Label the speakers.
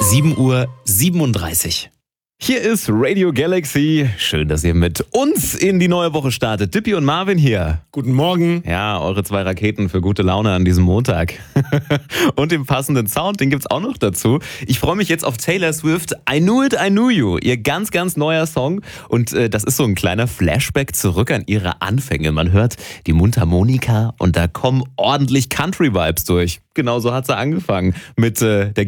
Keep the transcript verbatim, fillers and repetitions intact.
Speaker 1: sieben Uhr siebenunddreißig. Hier ist Radio Galaxy. Schön, dass ihr mit uns in die neue Woche startet. Dippy und Marvin hier.
Speaker 2: Guten Morgen.
Speaker 1: Ja, eure zwei Raketen für gute Laune an diesem Montag. Und den passenden Sound, den gibt's auch noch dazu. Ich freue mich jetzt auf Taylor Swift. I Knew It, I Knew You. Ihr ganz, ganz neuer Song. Und äh, das ist so ein kleiner Flashback zurück an ihre Anfänge. Man hört die Mundharmonika und da kommen ordentlich Country-Vibes durch. Genau so hat sie angefangen mit äh, der